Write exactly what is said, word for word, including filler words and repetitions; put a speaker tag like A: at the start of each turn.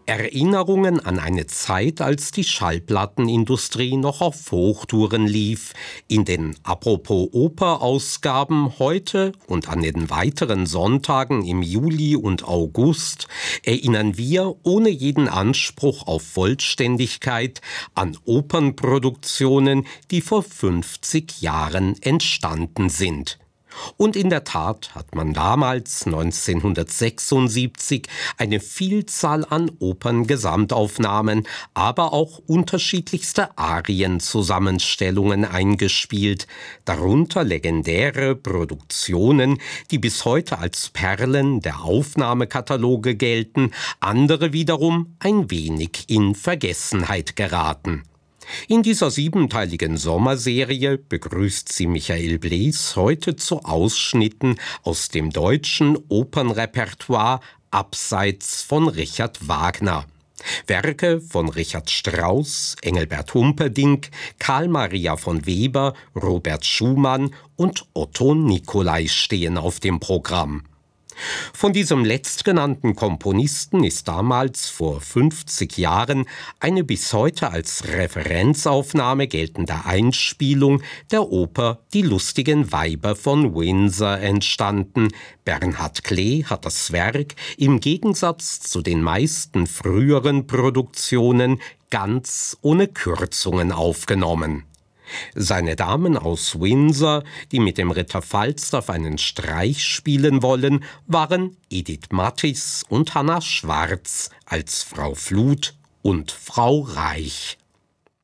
A: Erinnerungen an eine Zeit, als die Schallplattenindustrie noch auf Hochtouren lief. In den Apropos Oper-Ausgaben heute und an den weiteren Sonntagen im Juli und August erinnern wir ohne jeden Anspruch auf Vollständigkeit an Opernproduktionen, die vor fünfzig Jahren entstanden sind. Und in der Tat hat man damals neunzehnhundertsechsundsiebzig eine Vielzahl an Operngesamtaufnahmen, aber auch unterschiedlichste Arienzusammenstellungen eingespielt, darunter legendäre Produktionen, die bis heute als Perlen der Aufnahmekataloge gelten, andere wiederum ein wenig in Vergessenheit geraten. In dieser siebenteiligen Sommerserie begrüßt sie Michael Blees heute zu Ausschnitten aus dem deutschen Opernrepertoire abseits von Richard Wagner. Werke von Richard Strauss, Engelbert Humperdinck, Carl Maria von Weber, Robert Schumann und Otto Nicolai stehen auf dem Programm. Von diesem letztgenannten Komponisten ist damals vor fünfzig Jahren eine bis heute als Referenzaufnahme geltende Einspielung der Oper Die lustigen Weiber von Windsor entstanden. Bernhard Klee hat das Werk im Gegensatz zu den meisten früheren Produktionen ganz ohne Kürzungen aufgenommen. Seine Damen aus Windsor, die mit dem Ritter Falstaff einen Streich spielen wollen, waren Edith Mattis und Hannah Schwarz als Frau Fluth und Frau Reich.